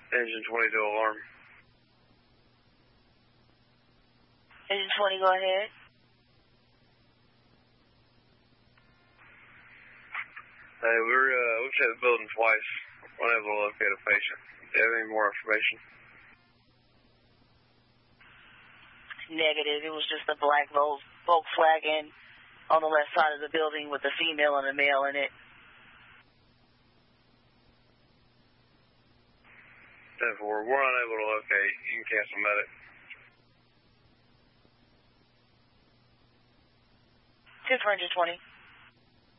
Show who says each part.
Speaker 1: Engine 20 to alarm.
Speaker 2: Engine 20, go ahead.
Speaker 1: Hey, we've checked the building twice. We're unable to locate a patient. Do you have any more information?
Speaker 2: Negative. It was just a black Volkswagen on the left side of the building with a female and a male in it.
Speaker 1: 10-4, we're unable to locate. You can cancel medic.
Speaker 2: 10-4, Engine 20.